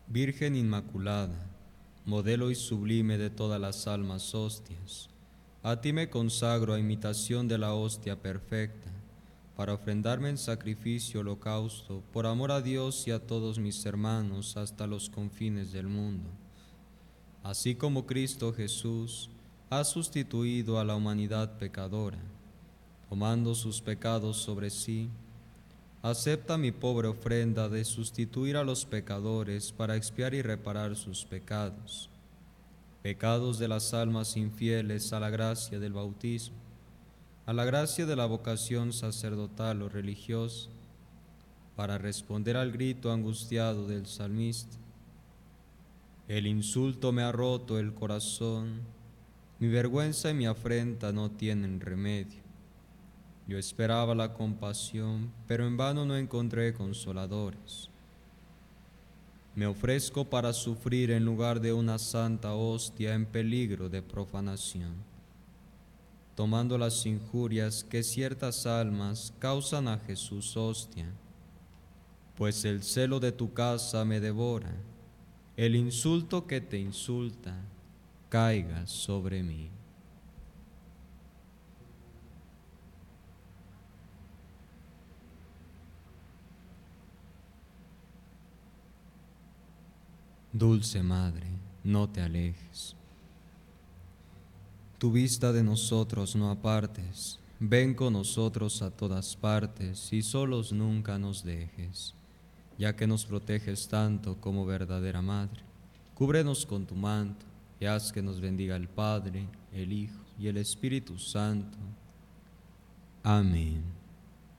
Virgen Inmaculada, modelo y sublime de todas las almas hostias, a ti me consagro a imitación de la hostia perfecta, para ofrendarme en sacrificio holocausto por amor a Dios y a todos mis hermanos hasta los confines del mundo. Así como Cristo Jesús ha sustituido a la humanidad pecadora, tomando sus pecados sobre sí, acepta mi pobre ofrenda de sustituir a los pecadores para expiar y reparar sus pecados, pecados de las almas infieles a la gracia del bautismo, a la gracia de la vocación sacerdotal o religiosa, para responder al grito angustiado del salmista. El insulto me ha roto el corazón, mi vergüenza y mi afrenta no tienen remedio. Yo esperaba la compasión, pero en vano no encontré consoladores. Me ofrezco para sufrir en lugar de una santa hostia en peligro de profanación, tomando las injurias que ciertas almas causan a Jesús hostia, pues el celo de tu casa me devora, el insulto que te insulta caiga sobre mí. Dulce Madre, no te alejes. Tu vista de nosotros no apartes, ven con nosotros a todas partes y solos nunca nos dejes, ya que nos proteges tanto como verdadera Madre. Cúbrenos con tu manto y haz que nos bendiga el Padre, el Hijo y el Espíritu Santo. Amén.